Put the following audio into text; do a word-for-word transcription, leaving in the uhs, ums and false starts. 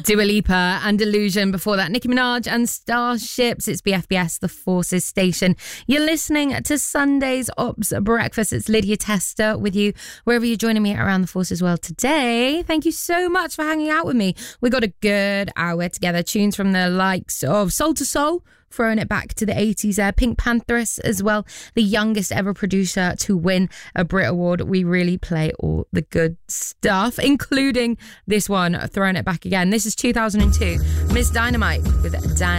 Dua Lipa and Illusion. Before that, Nicki Minaj and Starships. It's B F B S, the Forces Station. You're listening to Sunday's Ops Breakfast. It's Lydia Tester with you wherever you're joining me around the Forces world today. Thank you so much for hanging out with me. We got a good hour together. Tunes from the likes of Soul to Soul, throwing it back to the eighties there. Pink Pantheress as well, the youngest ever producer to win a Brit Award. We really play all the good stuff, including this one, throwing it back again. This is two thousand two, Miss Dynamite with Dan.